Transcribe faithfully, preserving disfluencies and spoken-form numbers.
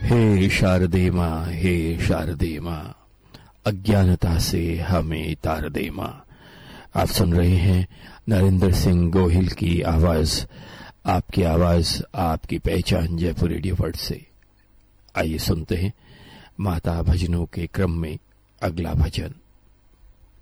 हे शारदे माँ, हे शारदे माँ, अज्ञानता से हमें तार दे माँ। आप सुन रहे हैं नरेंद्र सिंह गोहिल की आवाज, आपकी आवाज आपकी पहचान, जयपुर रेडियो वर्ल्ड से। आइए सुनते हैं माता भजनों के क्रम में अगला भजन।